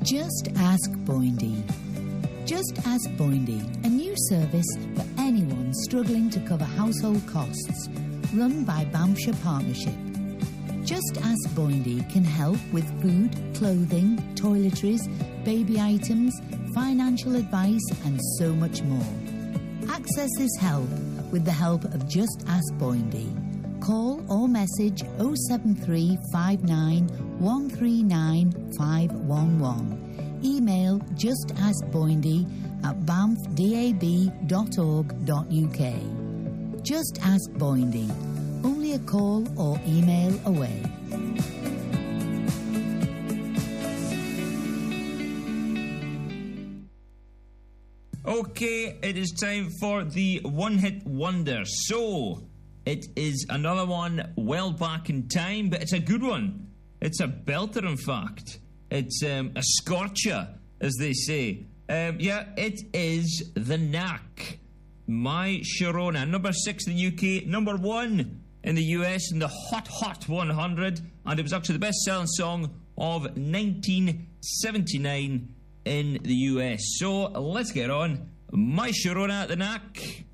Just Ask Boindy. Just Ask Boindy, a new service for anyone struggling to cover household costs, run by Banffshire Partnership. Just Ask Boindy can help with food, clothing, toiletries, baby items, financial advice and so much more. Access this help with the help of Just Ask Boindy. Call or message 07359 139 511. Email justaskboindy@banffdab.org.uk. Just Ask Boindy. Only a call or email away. Okay, it is time for the one-hit wonder. So, it is another one well back in time, but it's a good one. It's a belter, in fact. It's a scorcher, as they say. It is The Knack. My Sharona, number 6 in the UK, number 1 in the US in the Hot 100, and it was actually the best-selling song of 1979 in the US. So let's get on. My Sharona, The Knack.